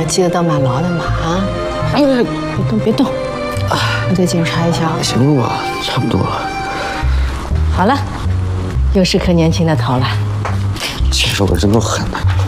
记得到买牢的嘛啊！ 哎， 别动别动，我再检查一下啊。 行了吧，差不多了。 好了，又是颗年轻的头了。 这手可真够狠的。